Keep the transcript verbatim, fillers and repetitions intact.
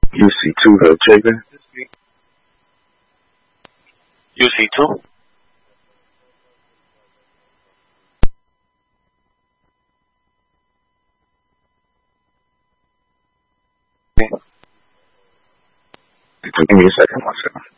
U C two, the chicken. U C two? Give me a second, one second.